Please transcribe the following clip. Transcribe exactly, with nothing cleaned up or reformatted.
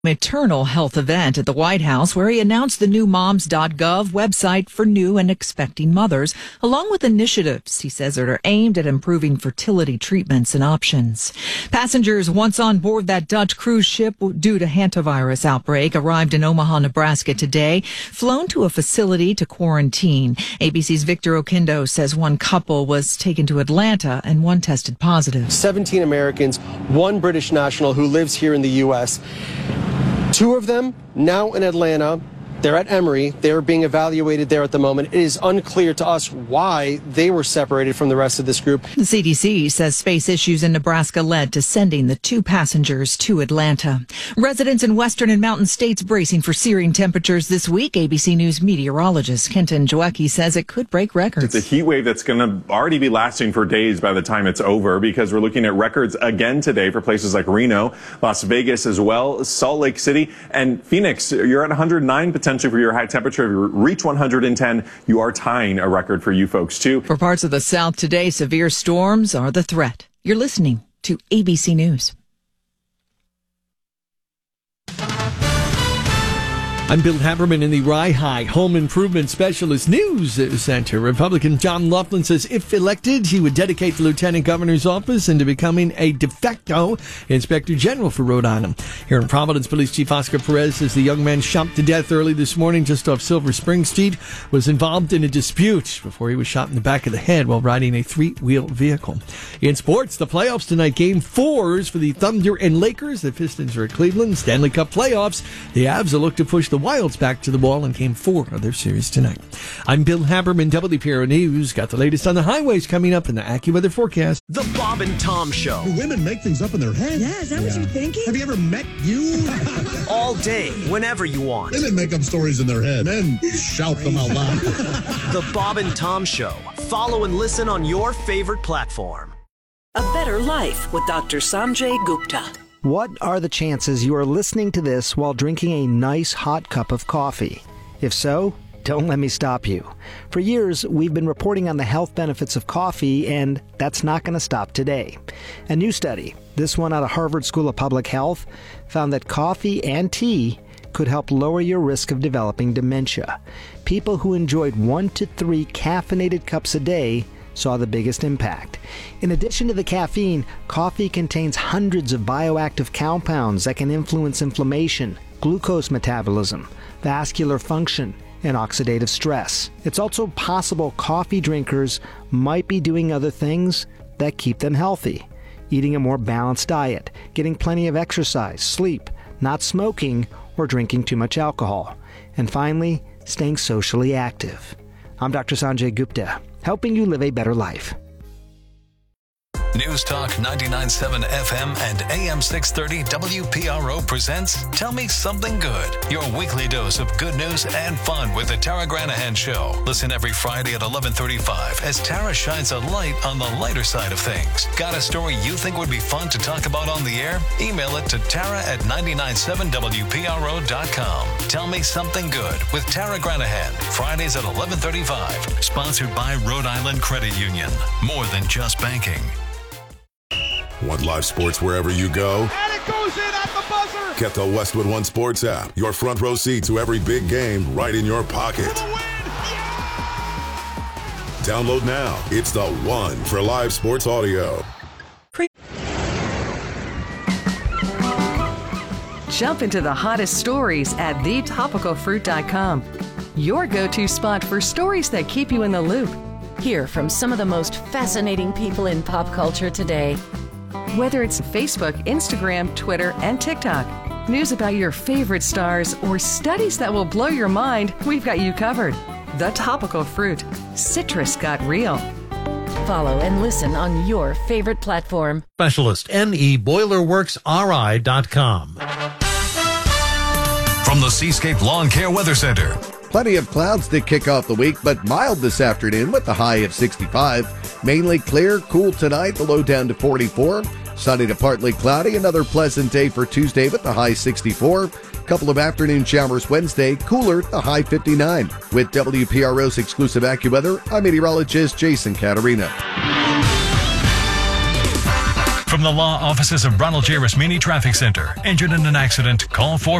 Maternal health event at the White House where he announced the new moms dot gov website for new and expecting mothers, along with initiatives he says that are aimed at improving fertility treatments and options. Passengers once on board that Dutch cruise ship due to hantavirus outbreak arrived in Omaha, Nebraska today, flown to a facility to quarantine. A B C's Victor Oquendo says one couple was taken to Atlanta and one tested positive. seventeen Americans, one British national who lives here in the U S Two of them now in Atlanta. They're at Emory. They're being evaluated there at the moment. It is unclear to us why they were separated from the rest of this group. The C D C says space issues in Nebraska led to sending the two passengers to Atlanta. Residents in western and mountain states bracing for searing temperatures this week. A B C News meteorologist Kenton Joecki says it could break records. It's a heat wave that's going to already be lasting for days by the time it's over, because we're looking at records again today for places like Reno, Las Vegas as well, Salt Lake City, and Phoenix. You're at one hundred nine potentially for your high temperature. If you reach one hundred ten, you are tying a record for you folks too. For parts of the South today, severe storms are the threat. You're listening to A B C News. I'm Bill Haberman in the Rye High Home Improvement Specialist News Center. Republican John Laughlin says if elected, he would dedicate the Lieutenant Governor's office into becoming a de facto Inspector General for Rhode Island. Here in Providence, Police Chief Oscar Perez says the young man shot to death early this morning just off Silver Spring Street was involved in a dispute before he was shot in the back of the head while riding a three-wheel vehicle. In sports, the playoffs tonight, game fours for the Thunder and Lakers. The Pistons are at Cleveland. Stanley Cup playoffs. The Avs will look to push the Wilds back to the wall in game four of their series tonight. I'm Bill Haberman, W P R O News. Got the latest on the highways coming up in the AccuWeather forecast. The Bob and Tom Show. Do women make things up in their head? Yeah, is that yeah. what you're thinking? Have you ever met you? All day, whenever you want. Women make up stories in their head. Men shout them out loud. The Bob and Tom Show. Follow and listen on your favorite platform. A better life with Doctor Sanjay Gupta. What are the chances you are listening to this while drinking a nice hot cup of coffee? If so, don't let me stop you. For years, we've been reporting on the health benefits of coffee, and that's not going to stop today. A new study, this one out of Harvard School of Public Health, found that coffee and tea could help lower your risk of developing dementia. People who enjoyed one to three caffeinated cups a day saw the biggest impact. In addition to the caffeine, coffee contains hundreds of bioactive compounds that can influence inflammation, glucose metabolism, vascular function, and oxidative stress. It's also possible coffee drinkers might be doing other things that keep them healthy. Eating a more balanced diet, getting plenty of exercise, sleep, not smoking, or drinking too much alcohol. And finally, staying socially active. I'm Doctor Sanjay Gupta, helping you live a better life. News Talk ninety-nine point seven F M and A M six thirty W P R O presents Tell Me Something Good, your weekly dose of good news and fun with the Tara Granahan Show. Listen every Friday at eleven thirty-five as Tara shines a light on the lighter side of things. Got a story you think would be fun to talk about on the air? Email it to Tara at nine nine seven W P R O dot com. Tell Me Something Good with Tara Granahan, Fridays at eleven thirty-five. Sponsored by Rhode Island Credit Union. More than just banking. Want live sports wherever you go? And it goes in at the buzzer! Get the Westwood One Sports app. Your front row seat to every big game right in your pocket. For the win! Yeah! Download now. It's the one for live sports audio. Jump into the hottest stories at the topical fruit dot com. Your go-to spot for stories that keep you in the loop. Hear from some of the most fascinating people in pop culture today. Whether it's Facebook, Instagram, Twitter, and TikTok, news about your favorite stars, or studies that will blow your mind, we've got you covered. The Topical Fruit. Citrus got real. Follow and listen on your favorite platform. Specialist, N E Boiler Works R I dot com. From the Seascape Lawn Care Weather Center. Plenty of clouds to kick off the week, but mild this afternoon with a high of sixty-five. Mainly clear, cool tonight, the low down to forty-four. Sunny to partly cloudy, another pleasant day for Tuesday with the high sixty-four. Couple of afternoon showers Wednesday, cooler, the high fifty-nine. With W P R O's exclusive AccuWeather, I'm meteorologist Jason Caterina. From the law offices of Ronald J. Rasmini Traffic Center. Injured in an accident? Call four